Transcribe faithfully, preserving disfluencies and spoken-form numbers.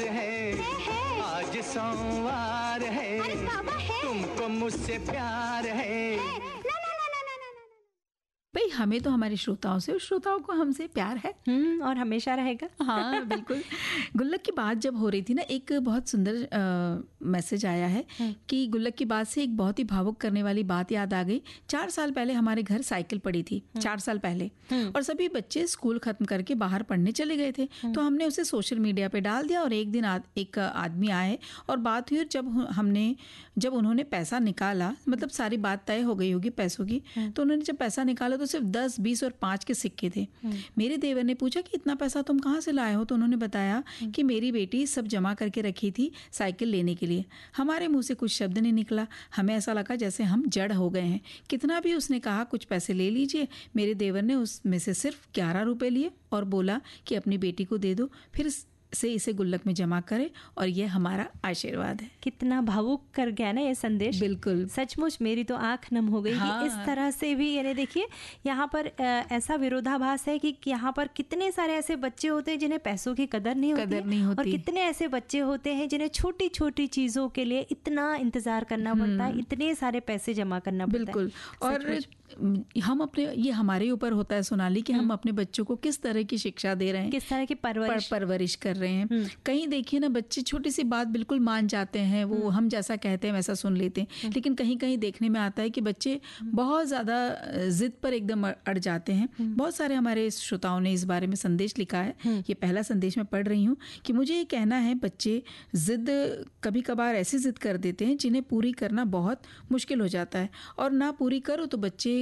है, है, है। आज सोमवार है, अरे बाबा है, तुमको मुझसे प्यार है, है। ना ना ना ना ना ना ना। भाई हमें तो हमारे श्रोताओं से और श्रोताओं को हमसे प्यार है। हम्म और हमेशा रहेगा। हाँ बिल्कुल। गुल्लक की बात जब हो रही थी ना, एक बहुत सुंदर आ, मैसेज आया है कि गुल्लक की बात से एक बहुत ही भावुक करने वाली बात याद आ गई। चार साल पहले हमारे घर साइकिल पड़ी थी, चार साल पहले, और सभी बच्चे स्कूल खत्म करके बाहर पढ़ने चले गए थे। तो हमने उसे सोशल मीडिया पे डाल दिया और एक दिन आद, एक आदमी आए और बात हुई, और जब हमने जब उन्होंने पैसा निकाला, मतलब सारी बात तय हो गई होगी पैसों की, तो उन्होंने जब पैसा निकाला तो सिर्फ दस, बीस और पाँच के सिक्के थे। मेरे देवर ने पूछा कि इतना पैसा तुम कहाँ से लाए हो? तो उन्होंने बताया कि मेरी बेटी सब जमा करके रखी थी साइकिल लेने के लिए। हमारे मुंह से कुछ शब्द नहीं निकला, हमें ऐसा लगा जैसे हम जड़ हो गए हैं। कितना भी उसने कहा कुछ पैसे ले लीजिए, मेरे देवर ने उसमें से सिर्फ ग्यारह रुपए लिए और बोला कि अपनी बेटी को दे दो, फिर से इसे गुल्लक में जमा करे, और ये हमारा आशीर्वाद है। कितना भावुक कर गया ना ये संदेश। बिल्कुल, सचमुच मेरी तो आंख नम हो गई। हाँ। कि इस तरह से भी, यानी देखिए यहाँ पर ऐसा विरोधाभास है कि यहाँ पर कितने सारे ऐसे बच्चे होते हैं जिन्हें पैसों की कदर नहीं होती, कदर नहीं होती। और कितने ऐसे बच्चे होते हैं जिन्हें छोटी छोटी चीज़ों के लिए इतना इंतजार करना पड़ता है, इतने सारे पैसे जमा करना पड़ता है। बिल्कुल। और हम अपने, ये हमारे ऊपर होता है सोनाली कि हम अपने बच्चों को किस तरह की शिक्षा दे रहे हैं, किस तरह की परवरिश पर, परवरिश कर रहे हैं। कहीं देखिए ना, बच्चे छोटी सी बात बिल्कुल मान जाते हैं, वो हम जैसा कहते हैं वैसा सुन लेते हैं। लेकिन कहीं कहीं देखने में आता है कि बच्चे बहुत ज़्यादा जिद पर एकदम अड़ जाते हैं। बहुत सारे हमारे श्रोताओं ने इस बारे में संदेश लिखा है। ये पहला संदेश मैं पढ़ रही हूँ कि मुझे ये कहना है, बच्चे जिद कभी कभार ऐसी जिद कर देते हैं जिन्हें पूरी करना बहुत मुश्किल हो जाता है, और ना पूरी करो तो बच्चे